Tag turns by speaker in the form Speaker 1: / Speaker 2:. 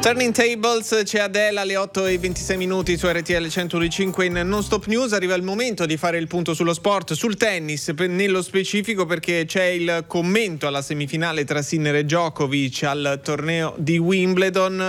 Speaker 1: Turning Tables, c'è Adele alle 8:26 su RTL 105 in Non Stop News. Arriva il momento di fare il punto sullo sport, sul tennis nello specifico, perché c'è il commento alla semifinale tra Sinner e Djokovic al torneo di Wimbledon.